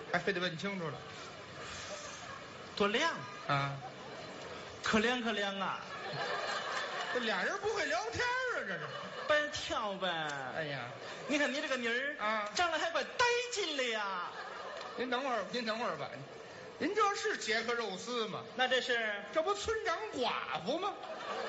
还非得问清楚了。 多亮啊， 可亮可亮啊！ 这俩人不会聊天啊，这是。 白跳呗。 哎呀， 你看你这个妮儿啊， 长得还怪带劲的呀。 您等会儿吧。您这是杰克肉丝吗？ 那这是？ 这不村长寡妇吗？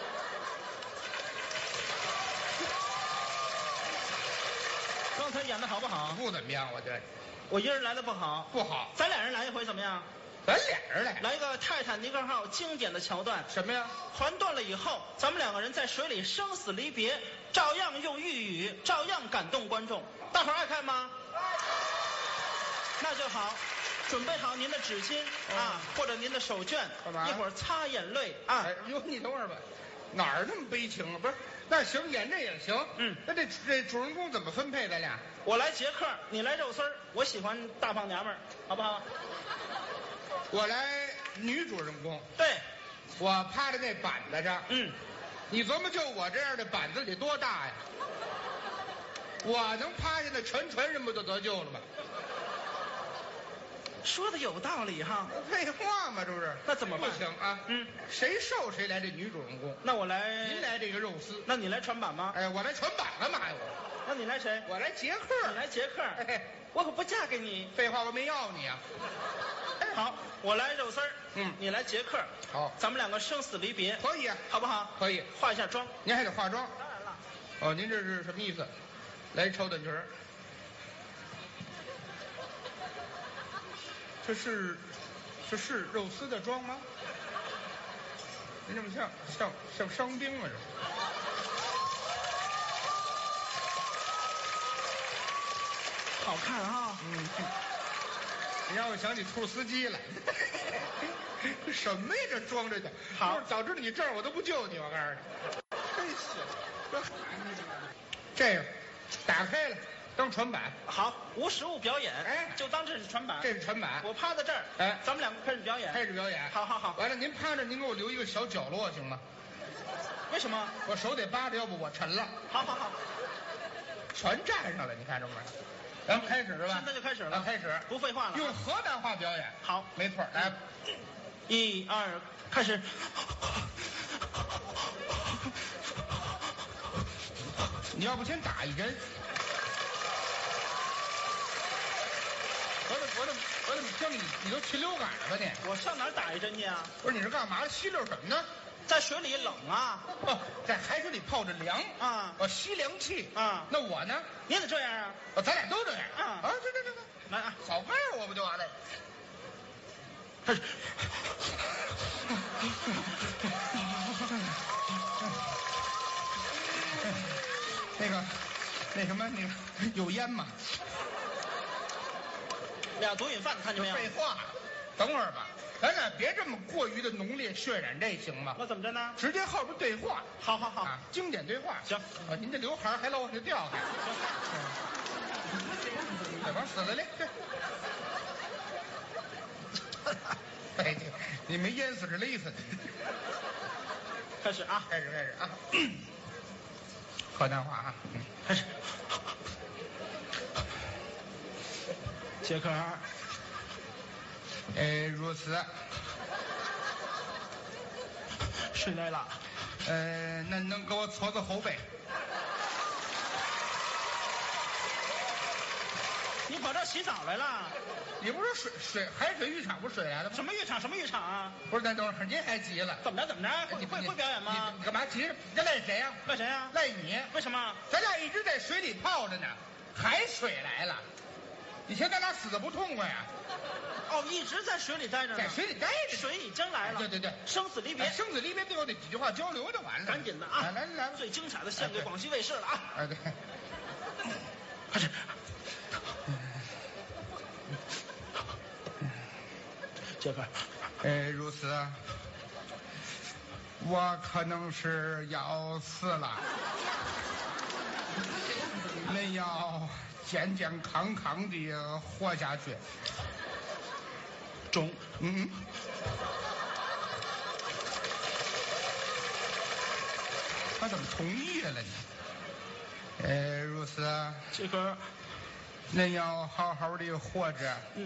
刚才演的好不好？ 不怎么样，我觉得。 我一人来的不好。 不好。 咱俩人来一回怎么样？ 咱俩人来。 来一个泰坦尼克号经典的桥段。 什么呀？ 船断了以后，咱们两个人在水里生死离别，照样用粤语，照样感动观众。大伙儿爱看吗？那就好。准备好您的纸巾啊，或者您的手绢， 干嘛？ 一会儿擦眼泪啊。 哎呦，你等会儿吧，哪儿那么悲情啊？不是，那行，演这也行。那这主人公怎么分配？咱俩？ 我来杰克，你来肉丝儿。我喜欢大胖娘们儿，好不好？ 我来女主人公。 对， 我趴在那板子上。你琢磨，就我这样的板子得多大呀？我能趴下那全人不就得救了吗？ 说的有道理哈。 废话嘛，这不是？ 那怎么办？ 不行啊。谁瘦谁来这女主人公。 那我来。 您来这个肉丝。 那你来船板吗？ 哎，我来船板干嘛呀？ 那你来谁？ 我来杰克。 你来杰克。 哎， 我可不嫁给你。 废话，我没要你啊。 好，我来肉丝儿。你来杰克。 好， 咱们两个生死离别。 可以啊， 好不好？ 可以。 化一下妆。 您还得化妆。 当然了。 哦，您这是什么意思？来抽短裙儿。这是肉丝的妆吗？您这么像伤兵啊这。 好看啊。 你让我想起兔司机来。什么呀这妆这叫？好，早知道你这样我都不救你，我告诉你。真是，这个打开了当船板。好， 无实物表演。哎，就当这是船板。 这是船板。 我趴在这儿。哎，咱们两个开始表演。好。 完了，您趴着，您给我留一个小角落行吗？ 为什么？ 我手得扒着，要不我沉了。 好。 全站上了，你看着没？咱们开始是吧？ 现在就开始了。 开始， 不废话了。 用河南话表演。 好， 没错。来 ，1、2，开始。 你要不先打一针？我怎么听你都禽流感了吧你？ 我上哪儿打一针去啊？ 不是，你是干嘛？吸溜什么呢？ 在水里冷啊。 哦，在海水里泡着凉啊。 我吸凉气啊。 那我呢？ 你也得这样啊。 咱俩都这样啊。 这， 来啊， 好看我不就完了？ 开始。 那什么，有烟吗？ 俩毒瘾犯，看见没有？ 废话，等会儿吧，咱俩别这么过于的浓烈渲染，这行吗？ 那怎么着呢？ 直接后边对话。 好， 啊，经典对话。 行。 啊，您这刘海还老往下掉开。对，往死了嘞！对。哎，你没淹死是勒死的。 开始啊！ 开始啊！河南话啊！ 开始。杰克， 如此。 谁来了？ 那能给我搓搓后背？ 你跑这洗澡来了？ 你不是海水浴场不是水来的吗？ 什么浴场啊？ 不是，那等会儿您还急了？ 怎么着？会表演吗？ 你干嘛急？这赖谁呀？ 赖谁呀？ 赖你。 为什么？ 咱俩一直在水里泡着呢，海水来了，你嫌咱俩死的不痛快呀？ 哦，一直在水里待着呢。 在水里待着。 水已经来了。 对， 生死离别。 生死离别，最后得几句话交流就完了。 赶紧的啊！ 来， 最精彩的献给广西卫视了啊！ 对。 开始。杰克， 如此，我可能是要死了，恁要健健康康的活下去。 中， 他怎么同意了呢？如此， 杰克， 恁要好好的活着。